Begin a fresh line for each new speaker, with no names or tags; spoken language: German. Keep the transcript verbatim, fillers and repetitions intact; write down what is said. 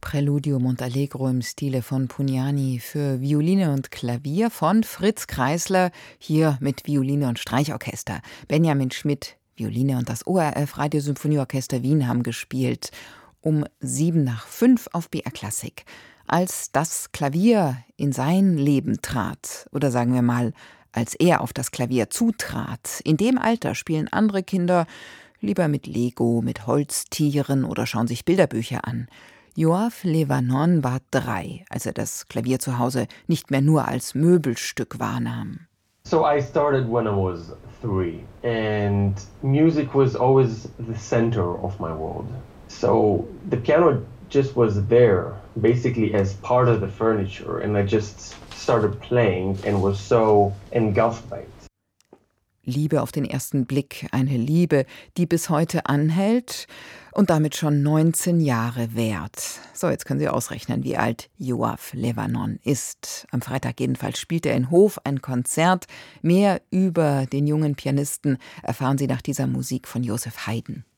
Preludio und Allegro im Stile von Pugnani für Violine und Klavier von Fritz Kreisler, hier mit Violine und Streichorchester. Benjamin Schmidt, Violine und das O R F Radiosymphonieorchester Wien haben gespielt. Um sieben nach fünf auf B R Klassik. Als das Klavier in sein Leben trat, oder sagen wir mal, als er auf das Klavier zutrat, in dem Alter spielen andere Kinder lieber mit Lego, mit Holztieren oder schauen sich Bilderbücher an. Yoav Levanon war drei, als er das Klavier zu Hause nicht mehr nur als Möbelstück wahrnahm.
So I started when I was three, and music was always the center of my world. So the piano just was there, basically as part of the furniture, and I just started playing and was so engulfed by it.
Liebe auf den ersten Blick, eine Liebe, die bis heute anhält und damit schon neunzehn Jahre währt. So, jetzt können Sie ausrechnen, wie alt Yoav Levanon ist. Am Freitag jedenfalls spielt er in Hof ein Konzert. Mehr über den jungen Pianisten erfahren Sie nach dieser Musik von Joseph Haydn.